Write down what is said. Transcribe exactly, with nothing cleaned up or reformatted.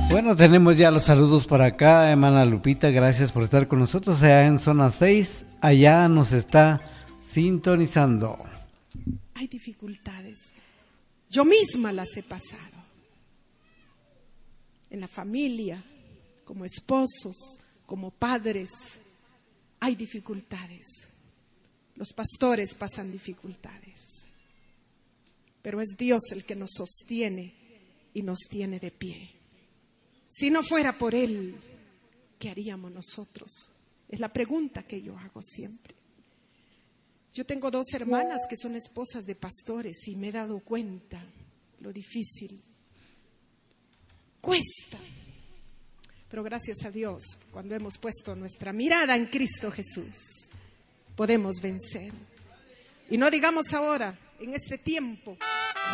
Bueno, tenemos ya los saludos por acá, hermana Lupita, gracias por estar con nosotros allá en zona seis, allá nos está sintonizando. Hay dificultades, yo misma las he pasado, en la familia, como esposos, como padres, hay dificultades, los pastores pasan dificultades, pero es Dios el que nos sostiene y nos tiene de pie. Si no fuera por Él, ¿qué haríamos nosotros? Es la pregunta que yo hago siempre. Yo tengo dos hermanas que son esposas de pastores y me he dado cuenta lo difícil. Cuesta. Pero gracias a Dios, cuando hemos puesto nuestra mirada en Cristo Jesús, podemos vencer. Y no digamos ahora, en este tiempo,